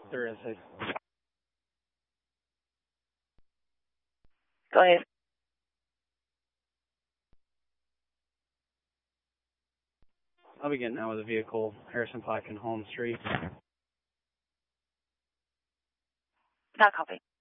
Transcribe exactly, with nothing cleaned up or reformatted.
There is. A, Go ahead. I'll be getting out with a vehicle, Harrison Pike and Holmes Street. Not copy.